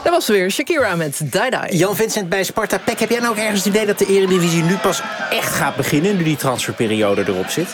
Dat was weer Shakira met Die Die. Jan Vincent bij Sparta Pek. Heb jij nou ook ergens het idee dat de Eredivisie nu pas echt gaat beginnen, nu die transferperiode erop zit?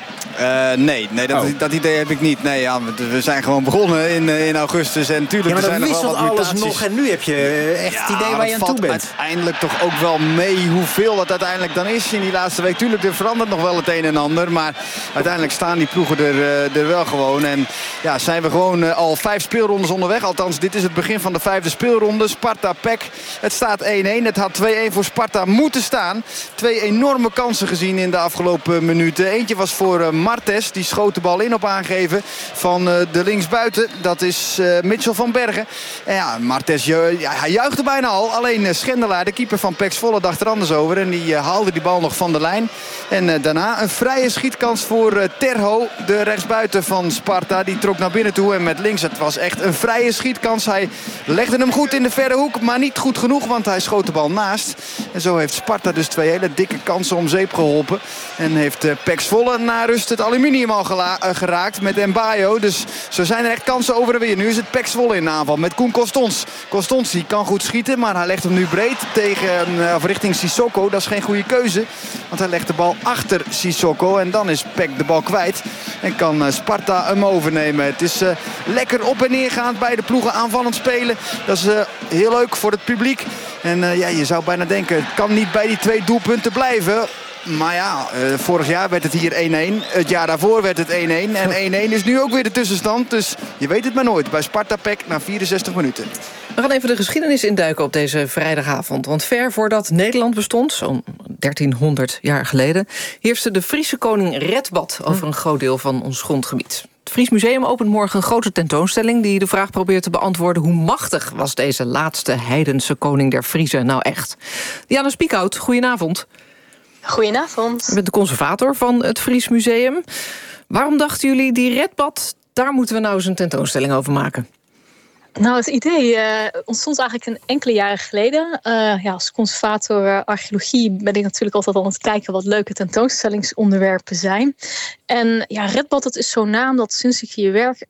Nee, dat idee heb ik niet. Nee, ja, we zijn gewoon begonnen in augustus. En natuurlijk, maar er dan zijn nog wel wisselt wat alles mutaties. nog en nu heb je echt het idee waar je aan toe bent. Uiteindelijk toch ook wel mee hoeveel het uiteindelijk dan is in die laatste week. Tuurlijk, er verandert nog wel het een en ander. Maar uiteindelijk staan die ploegen er wel gewoon. En ja, zijn we gewoon al 5 speelrondes onderweg. Althans, dit is het begin van de 5e speelronde. Sparta Pek. Het staat 1-1. Het had 2-1 voor Sparta moeten staan. 2 enorme kansen gezien in de afgelopen minuten. Eentje was voor Martes. Die schoot de bal in op aangeven van de linksbuiten. Dat is Mitchell van Bergen. En ja, Martes, hij juichte bijna al. Alleen Schendelaar, de keeper van PEC Zwolle, dacht er anders over. En die haalde die bal nog van de lijn. En daarna een vrije schietkans voor Terho, de rechtsbuiten van Sparta. Die trok naar binnen toe en met links. Het was echt een vrije schietkans. Hij legde hem goed in de verre hoek, maar niet goed genoeg, want hij schoot de bal naast. En zo heeft Sparta dus 2 hele dikke kansen om zeep geholpen. En heeft PEC Zwolle na rust het aluminium al geraakt met Mbayo. Dus zo zijn er echt kansen over en weer. Nu is het PEC Zwolle in de aanval met Koen Costons. Costons die kan goed schieten, maar hij legt hem nu breed richting Sissoko. Dat is geen goede keuze, want hij legt de bal achter Sissoko. En dan is PEC de bal kwijt en kan Sparta hem overnemen. Het is lekker op en neergaand, beide ploegen aanvallend spelen. Dat is heel leuk voor het publiek. En je zou bijna denken, het kan niet bij die 2 doelpunten blijven. Maar ja, vorig jaar werd het hier 1-1. Het jaar daarvoor werd het 1-1. En 1-1 is nu ook weer de tussenstand. Dus je weet het maar nooit. Bij Sparta Pek na 64 minuten. We gaan even de geschiedenis induiken op deze vrijdagavond. Want ver voordat Nederland bestond, zo'n 1300 jaar geleden, heerste de Friese koning Redbad over een groot deel van ons grondgebied. Het Fries Museum opent morgen een grote tentoonstelling die de vraag probeert te beantwoorden: hoe machtig was deze laatste heidense koning der Friezen nou echt? Diana Spiekhout, goedenavond. Goedenavond. U bent de conservator van het Fries Museum. Waarom dachten jullie, die Redbad, daar moeten we nou eens een tentoonstelling over maken? Nou, het idee ontstond eigenlijk een enkele jaren geleden. Als conservator archeologie ben ik natuurlijk altijd aan het kijken wat leuke tentoonstellingsonderwerpen zijn. En ja, Redbad, dat is zo'n naam dat sinds ik hier werk,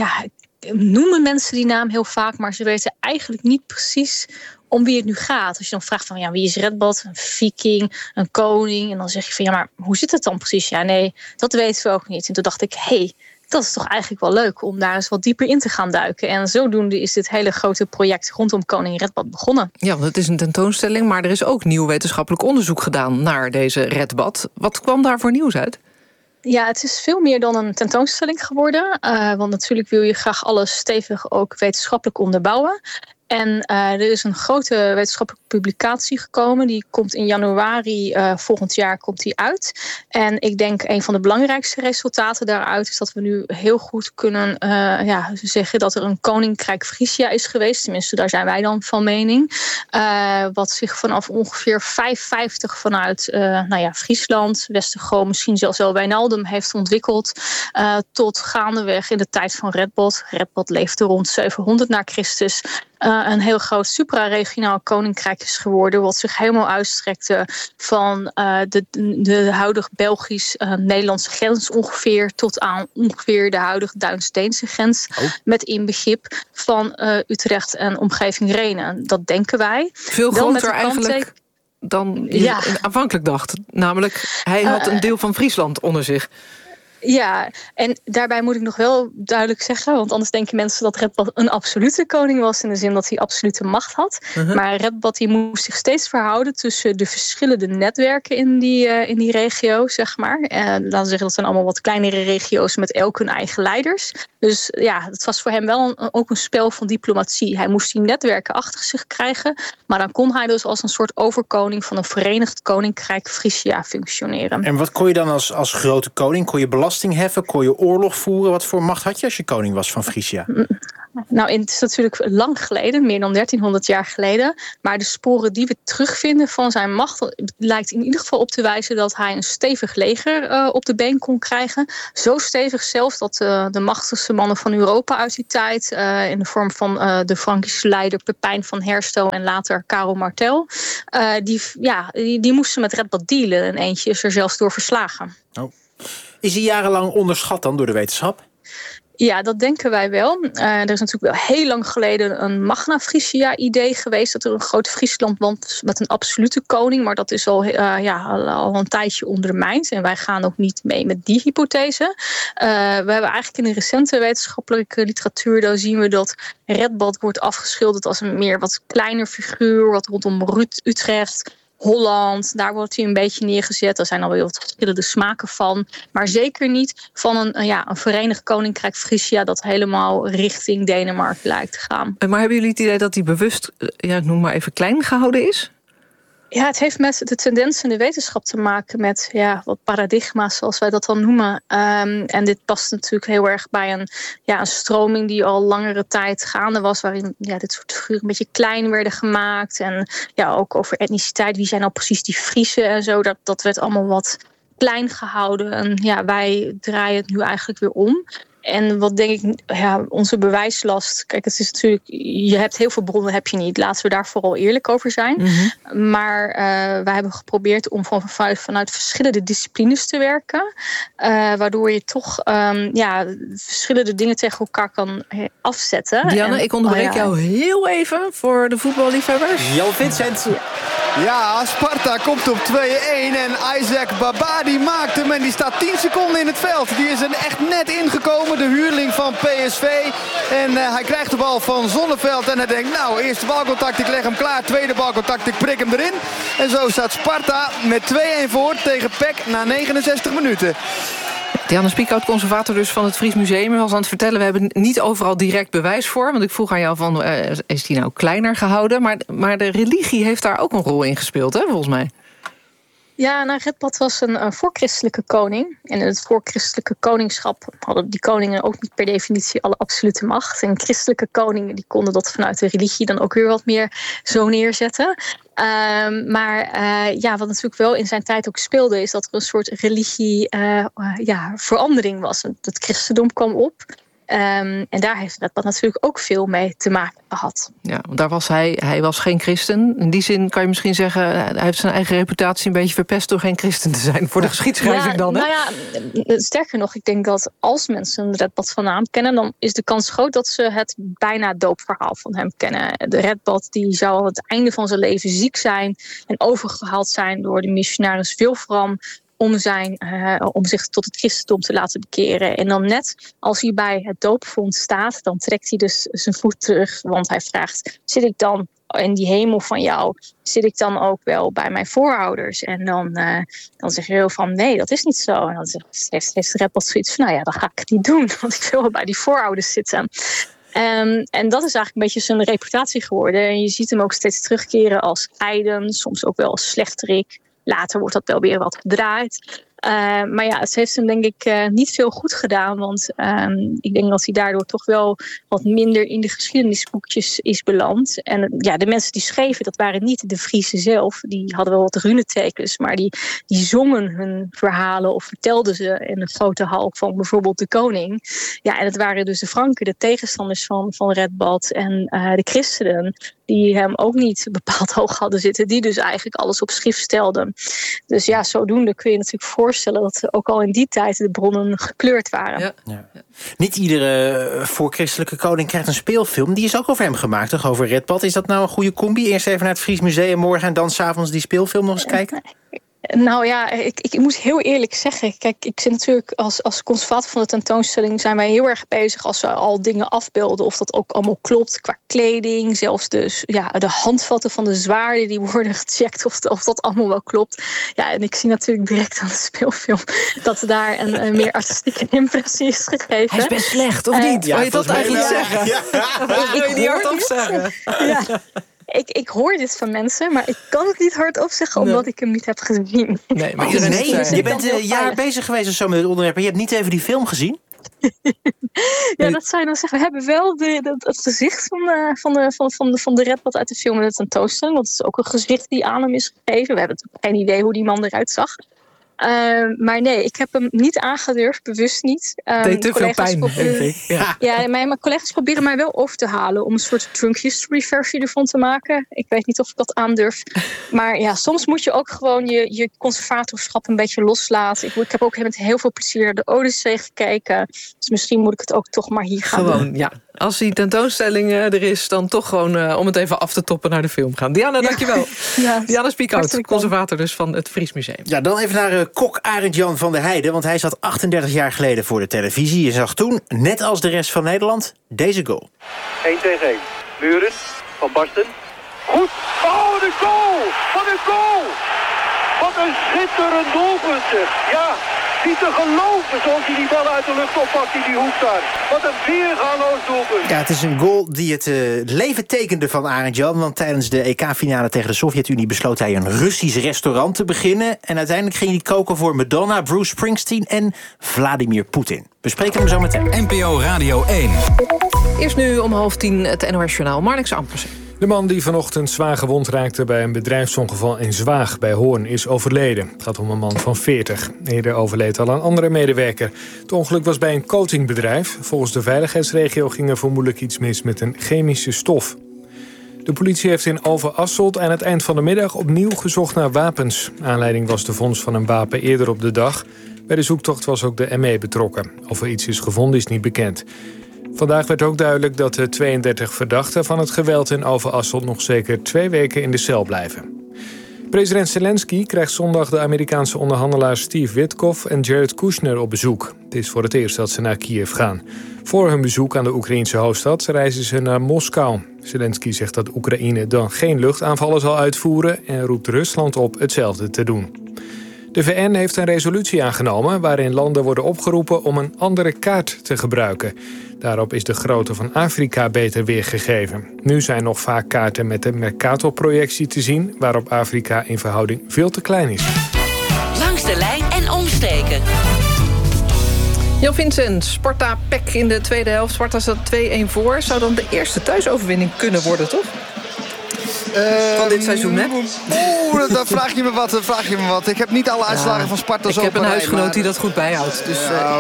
noemen mensen die naam heel vaak, maar ze weten eigenlijk niet precies om wie het nu gaat. Als je dan vraagt van, wie is Redbad? Een viking, een koning. En dan zeg je van, maar hoe zit het dan precies? Ja, nee, dat weten we ook niet. En toen dacht ik, dat is toch eigenlijk wel leuk om daar eens wat dieper in te gaan duiken. En zodoende is dit hele grote project rondom koning Redbad begonnen. Ja, want het is een tentoonstelling, maar er is ook nieuw wetenschappelijk onderzoek gedaan naar deze Redbad. Wat kwam daar voor nieuws uit? Ja, het is veel meer dan een tentoonstelling geworden. Want natuurlijk wil je graag alles stevig ook wetenschappelijk onderbouwen. En er is een grote wetenschappelijke publicatie gekomen. Die komt in januari volgend jaar komt die uit. En ik denk een van de belangrijkste resultaten daaruit is dat we nu heel goed kunnen zeggen dat er een koninkrijk Frisia is geweest. Tenminste, daar zijn wij dan van mening. Wat zich vanaf ongeveer 550 vanuit Friesland, Westergoo, misschien zelfs wel Wijnaldum heeft ontwikkeld. Tot gaandeweg in de tijd van Redbad. Redbad leefde rond 700 na Christus. Een heel groot supraregionaal koninkrijk is geworden, wat zich helemaal uitstrekte van de huidige Belgisch-Nederlandse grens ongeveer tot aan ongeveer de huidige Duits-Deense grens. Met inbegrip van Utrecht en omgeving Renen. Dat denken wij. Veel groter eigenlijk dan je aanvankelijk dacht. Namelijk, hij had een deel van Friesland onder zich. Ja, en daarbij moet ik nog wel duidelijk zeggen, want anders denken mensen dat Redbad een absolute koning was, in de zin dat hij absolute macht had. Maar Redbad die moest zich steeds verhouden tussen de verschillende netwerken in die regio, zeg maar. Laten we zeggen, dat zijn allemaal wat kleinere regio's met elk hun eigen leiders. Dus ja, het was voor hem wel ook een spel van diplomatie. Hij moest die netwerken achter zich krijgen, maar dan kon hij dus als een soort overkoning van een verenigd koninkrijk Frisia functioneren. En wat kon je dan als grote koning? Kon je belasting heffen? Kon je oorlog voeren? Wat voor macht had je als je koning was van Frisia? Nou, het is natuurlijk lang geleden, meer dan 1300 jaar geleden. Maar de sporen die we terugvinden van zijn macht lijkt in ieder geval op te wijzen dat hij een stevig leger op de been kon krijgen. Zo stevig zelfs dat de machtigste mannen van Europa uit die tijd, in de vorm van de Frankische leider Pepijn van Hersto en later Karel Martel, die moesten met Redbad dealen. En eentje is er zelfs door verslagen. Oh. Is hij jarenlang onderschat dan door de wetenschap? Ja, dat denken wij wel. Er is natuurlijk wel heel lang geleden een Magna Frisia-idee geweest, dat er een groot Friesland was met een absolute koning. Maar dat is al een tijdje ondermijnd. En wij gaan ook niet mee met die hypothese. We hebben eigenlijk in de recente wetenschappelijke literatuur, dan zien we dat Redbad wordt afgeschilderd als een meer wat kleiner figuur, wat rondom Utrecht, Holland, daar wordt hij een beetje neergezet. Er zijn alweer wat verschillende smaken van. Maar zeker niet van een Verenigd Koninkrijk Frisia dat helemaal richting Denemarken lijkt te gaan. Maar hebben jullie het idee dat die bewust, ik noem maar even, klein gehouden is? Ja, het heeft met de tendens in de wetenschap te maken met wat paradigma's, zoals wij dat dan noemen. En dit past natuurlijk heel erg bij een stroming die al langere tijd gaande was, waarin dit soort figuren een beetje klein werden gemaakt. En ook over etniciteit, wie zijn nou precies die Friesen en zo. Dat werd allemaal wat klein gehouden. En wij draaien het nu eigenlijk weer om. En wat denk ik, onze bewijslast. Kijk, het is natuurlijk, je hebt heel veel bronnen, heb je niet. Laten we daar vooral eerlijk over zijn. Mm-hmm. Maar wij hebben geprobeerd om vanuit verschillende disciplines te werken. Waardoor je toch verschillende dingen tegen elkaar kan afzetten. Dianne, ik onderbreek jou heel even voor de voetballiefhebbers. Jan Vincent. Ja, Sparta komt op 2-1 en Isaac Babadi maakt hem en die staat 10 seconden in het veld. Die is er echt net ingekomen, de huurling van PSV. En hij krijgt de bal van Zonneveld en hij denkt, eerste balcontact, ik leg hem klaar. Tweede balcontact, ik prik hem erin. En zo staat Sparta met 2-1 voor tegen PEC na 69 minuten. Dianne Spiekhout, conservator dus van het Fries Museum. We was aan het vertellen, we hebben niet overal direct bewijs voor. Want ik vroeg aan jou van, is die nou kleiner gehouden? Maar de religie heeft daar ook een rol in gespeeld, hè, volgens mij. Ja, Redbad was een voorchristelijke koning. En in het voorchristelijke koningschap hadden die koningen ook niet per definitie alle absolute macht. En christelijke koningen die konden dat vanuit de religie dan ook weer wat meer zo neerzetten. Wat natuurlijk wel in zijn tijd ook speelde, is dat er een soort religie verandering was. Het christendom kwam op. En daar heeft Redbad natuurlijk ook veel mee te maken gehad. Ja, want daar was hij was geen christen. In die zin kan je misschien zeggen, hij heeft zijn eigen reputatie een beetje verpest door geen christen te zijn. Voor de geschiedschrijving dan, hè? Sterker nog, ik denk dat als mensen Redbad van naam kennen, dan is de kans groot dat ze het bijna doopverhaal van hem kennen. De Redbad die zou aan het einde van zijn leven ziek zijn en overgehaald zijn door de missionaris Wilfram om zich tot het christendom te laten bekeren. En dan net als hij bij het doopvont staat, dan trekt hij dus zijn voet terug. Want hij vraagt, zit ik dan in die hemel van jou? Zit ik dan ook wel bij mijn voorouders? En dan zeg je heel van, nee, dat is niet zo. En dan heeft Redbad zoiets van, dan ga ik het niet doen. Want ik wil wel bij die voorouders zitten. En dat is eigenlijk een beetje zijn reputatie geworden. En je ziet hem ook steeds terugkeren als heiden, soms ook wel als slechterik. Later wordt dat wel weer wat gedraaid. Het heeft hem denk ik niet veel goed gedaan. Want ik denk dat hij daardoor toch wel wat minder in de geschiedenisboekjes is beland. En de mensen die schreven, dat waren niet de Friezen zelf. Die hadden wel wat runetekens. Maar die zongen hun verhalen of vertelden ze in een grote hal van bijvoorbeeld de koning. Ja, en het waren dus de Franken, de tegenstanders van Redbad en de christenen, die hem ook niet bepaald hoog hadden zitten. Die dus eigenlijk alles op schrift stelden. Dus zodoende kun je natuurlijk voorstellen dat ook al in die tijd de bronnen gekleurd waren. Ja. Niet iedere voorchristelijke koning krijgt een speelfilm. Die is ook over hem gemaakt, toch? Over Redbad. Is dat nou een goede combi? Eerst even naar het Fries Museum morgen en dan 's avonds die speelfilm nog eens kijken? Ik moet heel eerlijk zeggen. Kijk, ik zit natuurlijk als conservator van de tentoonstelling, zijn wij heel erg bezig als we al dingen afbeelden, of dat ook allemaal klopt qua kleding. Zelfs de handvatten van de zwaarden die worden gecheckt of dat allemaal wel klopt. Ja, en ik zie natuurlijk direct aan de speelfilm dat daar een meer artistieke impressie is gegeven. Hij is best slecht, of niet? Wil je dat eigenlijk zeggen? Wil je niet hardop zeggen? Ja. Ik hoor dit van mensen, maar ik kan het niet hardop zeggen omdat ik hem niet heb gezien. Nee, maar je bent een jaar bezig geweest of zo met het onderwerp en je hebt niet even die film gezien? Dat zou je dan zeggen. We hebben wel het gezicht van de Redbad uit de film in de tentoonstelling. Want het is ook een gezicht die aan hem is gegeven. We hebben geen idee hoe die man eruit zag. Maar nee, ik heb hem niet aangedurfd, bewust niet. Deed te veel pijn, denk ik. Ja, mijn collega's proberen mij wel over te halen om een soort drunk history versie ervan te maken. Ik weet niet of ik dat aandurf. Maar ja, soms moet je ook gewoon je conservatorschap een beetje loslaten. Ik heb ook met heel veel plezier de Odyssee gekeken. Dus misschien moet ik het ook toch maar hier gaan doen. Ja. Als die tentoonstelling er is, dan toch gewoon om het even af te toppen naar de film gaan. Diana, dankjewel. Ja. Diana Spiekhout, conservator dus van het Fries Museum. Ja, dan even naar kok Arend-Jan van der Heijden. Want hij zat 38 jaar geleden voor de televisie. Je zag toen, net als de rest van Nederland, deze goal. 1 tegen 1. Muren, Van Basten. Goed. Oh, de goal! Wat een goal! Wat een schitterend doelpunt, zeg. Ja, niet te geloven zoals hij die bal uit de lucht oppakt in die hoek daar. Wat een weergaloos doelpunt. Ja, het is een goal die het leven tekende van Arend-Jan. Want tijdens de EK-finale tegen de Sovjet-Unie besloot hij een Russisch restaurant te beginnen. En uiteindelijk ging hij koken voor Madonna, Bruce Springsteen en Vladimir Poetin. We spreken hem zo meteen. NPO Radio 1. Eerst nu om 9:30 het NOS-journaal. Marnix Ampersen. De man die vanochtend zwaar gewond raakte bij een bedrijfsongeval in Zwaag bij Hoorn is overleden. Het gaat om een man van 40. Eerder overleed al een andere medewerker. Het ongeluk was bij een coatingbedrijf. Volgens de veiligheidsregio ging er vermoedelijk iets mis met een chemische stof. De politie heeft in Overasselt aan het eind van de middag opnieuw gezocht naar wapens. Aanleiding was de vondst van een wapen eerder op de dag. Bij de zoektocht was ook de ME betrokken. Of er iets is gevonden is niet bekend. Vandaag werd ook duidelijk dat de 32 verdachten van het geweld in Overasselt nog zeker 2 weken in de cel blijven. President Zelensky krijgt zondag de Amerikaanse onderhandelaars Steve Witkoff en Jared Kushner op bezoek. Het is voor het eerst dat ze naar Kiev gaan. Voor hun bezoek aan de Oekraïense hoofdstad reizen ze naar Moskou. Zelensky zegt dat Oekraïne dan geen luchtaanvallen zal uitvoeren en roept Rusland op hetzelfde te doen. De VN heeft een resolutie aangenomen waarin landen worden opgeroepen om een andere kaart te gebruiken. Daarop is de grootte van Afrika beter weergegeven. Nu zijn nog vaak kaarten met de Mercator-projectie te zien, waarop Afrika in verhouding veel te klein is. Langs de lijn en omstreken. Jan Vincent, Sparta PEC in de tweede helft. Sparta staat 2-1 voor. Zou dan de eerste thuisoverwinning kunnen worden, toch? Van dit seizoen, hè? Dan vraag je me wat. Ik heb niet alle uitslagen van Sparta zo. Ik heb een huisgenoot die dat goed bijhoudt. Dus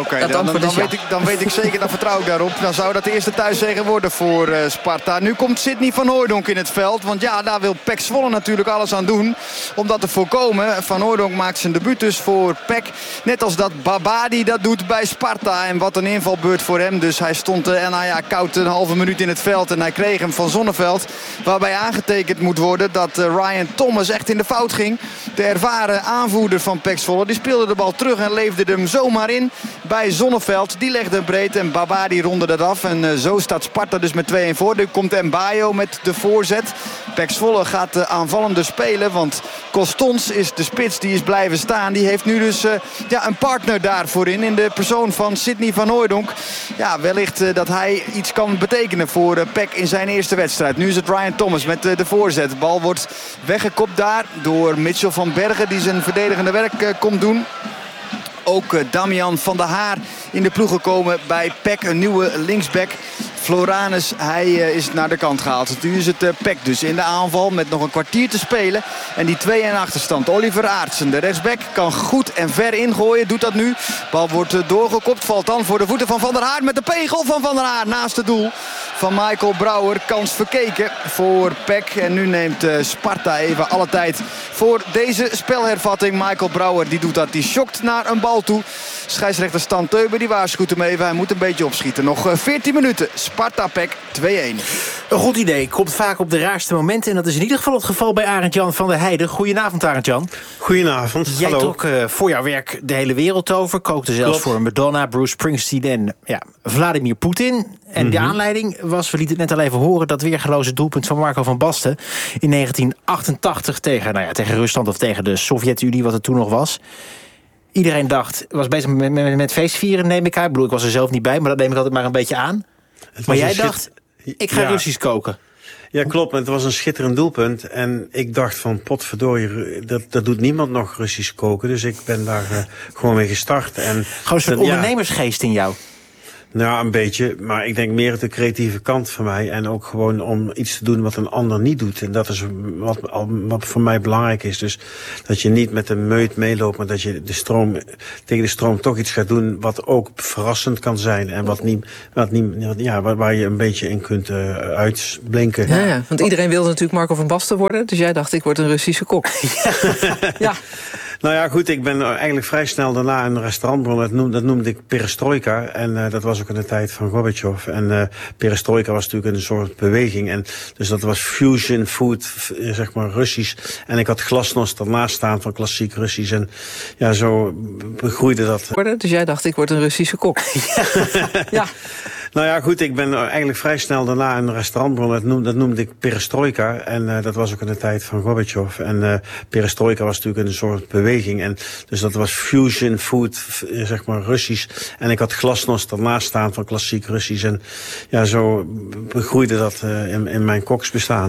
dan weet ik zeker, dan vertrouw ik daarop. Dan zou dat de eerste thuiszege worden voor Sparta. Nu komt Sidney van Hooijdonk in het veld. Want ja, daar wil PEC Zwolle natuurlijk alles aan doen om dat te voorkomen. Van Hooijdonk maakt zijn debuut dus voor PEC. Net als dat Babadi dat doet bij Sparta. En wat een invalbeurt voor hem. Dus hij stond koud een halve minuut in het veld. En hij kreeg hem van Zonneveld. Waarbij aangetekend moet worden dat Ryan Thomas echt in de fout ging. De ervaren aanvoerder van PEC Zwolle. Die speelde de bal terug en leefde hem zomaar in bij Zonneveld. Die legde hem breed en Babadi ronde dat af. En zo staat Sparta dus met 2-1 voor. Nu komt Mbayo met de voorzet. PEC Zwolle gaat aanvallender spelen. Want Costons is de spits die is blijven staan. Die heeft nu dus een partner daarvoor in de persoon van Sidney van Hooijdonk. Ja, wellicht dat hij iets kan betekenen voor PEC in zijn eerste wedstrijd. Nu is het Ryan Thomas met de voorzet. De bal wordt weggekopt daar door Mitchell van Bergen die zijn verdedigende werk komt doen. Ook Damian van der Haar in de ploeg gekomen bij PEC, een nieuwe linksback. Floranus, hij is naar de kant gehaald. Nu is het PEC dus in de aanval met nog een kwartier te spelen. En die 2-1 achterstand. Oliver Aartsen, de rechtsback, kan goed en ver ingooien. Doet dat nu. Bal wordt doorgekopt. Valt dan voor de voeten van Van der Haar. Met de pegel van Van der Haar naast het doel van Michael Brouwer. Kans verkeken voor PEC. En nu neemt Sparta even alle tijd voor deze spelhervatting. Michael Brouwer die doet dat. Die schokt naar een bal toe. Scheidsrechter Stan Teuber die waarschuwt hem even. Hij moet een beetje opschieten. Nog 14 minuten. Sparta PEC 2-1. Een goed idee. Komt vaak op de raarste momenten. En dat is in ieder geval het geval bij Arend-Jan van der Heijden. Goedenavond, Arend-Jan. Goedenavond. Jij Hallo. trok voor jouw werk de hele wereld over. Kookte zelfs voor Madonna, Bruce Springsteen en Vladimir Poetin. En de aanleiding was, we lieten het net al even horen, dat weergeloze doelpunt van Marco van Basten in 1988 tegen Rusland of tegen de Sovjet-Unie, wat het toen nog was. Iedereen was bezig met feestvieren, neem ik aan. Ik was er zelf niet bij, maar dat neem ik altijd maar een beetje aan. Maar jij dacht, ik ga Russisch koken. Ja, klopt. Het was een schitterend doelpunt. En ik dacht van, potverdorie, dat doet niemand nog Russisch koken. Dus ik ben daar gewoon mee gestart. En gewoon een soort ondernemersgeest in jou. Nou, een beetje. Maar ik denk meer de creatieve kant van mij. En ook gewoon om iets te doen wat een ander niet doet. En dat is wat voor mij belangrijk is. Dus dat je niet met de meut meeloopt, maar dat je tegen de stroom toch iets gaat doen wat ook verrassend kan zijn. En waar je een beetje in kunt uitblinken. Ja, want iedereen wilde natuurlijk Marco van Basten worden. Dus jij dacht, ik word een Russische kok. Ja. Nou ja, goed, ik ben eigenlijk vrij snel daarna een restaurant begonnen. Dat noemde ik Perestroika. En dat was ook in de tijd van Gorbachev. En Perestroika was natuurlijk een soort beweging. En dus dat was fusion food, zeg maar Russisch. En ik had glasnost ernaast staan van klassiek Russisch. En ja, zo groeide dat. Dus jij dacht, ik word een Russische kok. Ja. Nou ja, goed, ik ben eigenlijk vrij snel daarna een restaurant begonnen. Dat noemde ik Perestroika. En dat was ook in de tijd van Gorbachev. En Perestroika was natuurlijk een soort beweging. En dus dat was fusion food, zeg maar Russisch. En ik had glasnost ernaast staan van klassiek Russisch. En ja, zo groeide dat in mijn koksbestaan.